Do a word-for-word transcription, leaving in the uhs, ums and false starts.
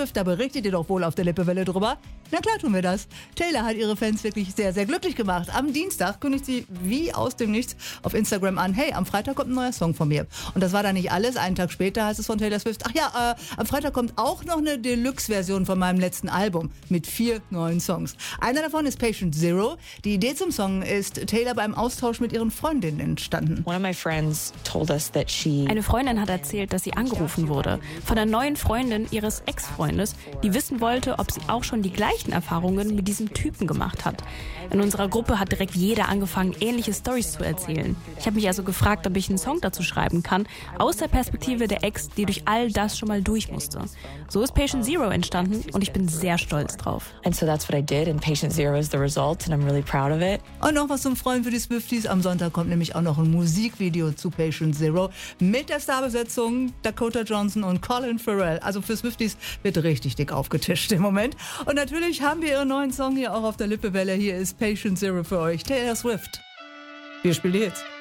Swift, da berichtet ihr doch wohl auf der Lippewelle drüber. Na klar tun wir das. Taylor hat ihre Fans wirklich sehr, sehr glücklich gemacht. Am Dienstag kündigt sie wie aus dem Nichts auf Instagram an, hey, am Freitag kommt ein neuer Song von mir. Und das war dann nicht alles. Einen Tag später heißt es von Taylor Swift, ach ja, äh, am Freitag kommt auch noch eine Deluxe-Version von meinem letzten Album mit vier neuen Songs. Einer davon ist Patient Zero. Die Idee zum Song ist Taylor beim Austausch mit ihren Freundinnen entstanden. One of my friends told us that she Eine Freundin hat erzählt, dass sie angerufen wurde von der neuen Freundin ihres Ex-Freundes, die wissen wollte, ob sie auch schon die gleichen Erfahrungen mit diesem Typen gemacht hat. In unserer Gruppe hat direkt jeder angefangen, ähnliche Storys zu erzählen. Ich habe mich also gefragt, ob ich einen Song dazu schreiben kann, aus der Perspektive der Ex, die durch all das schon mal durch musste. So ist Patient Zero entstanden und ich bin sehr stolz drauf. And so that's what I did, and Patient Zero is the result, and I'm really proud of it. Und noch was zum Freuen für die Swifties. Am Sonntag kommt nämlich auch noch ein Musikvideo zu Patient Zero mit der Starbesetzung Dakota Johnson und Colin Farrell. Also für Swifties wird richtig dick aufgetischt im Moment. Und natürlich haben wir ihren neuen Song hier auch auf der Lippewelle. Hier ist Patient Zero für euch, Taylor Swift. Wir spielen die Hits.